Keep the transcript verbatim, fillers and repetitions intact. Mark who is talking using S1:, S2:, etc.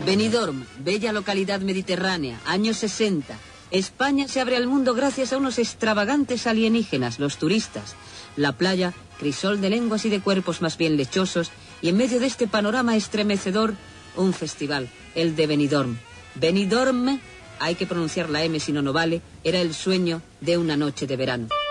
S1: Benidorm, bella localidad mediterránea, años sesenta. España se abre al mundo gracias a unos extravagantes alienígenas, los turistas. La playa, crisol de lenguas y de cuerpos más bien lechosos, y en medio de este panorama estremecedor, un festival, el de Benidorm. Benidorm, hay que pronunciar la M si no, no vale, era el sueño de una noche de verano.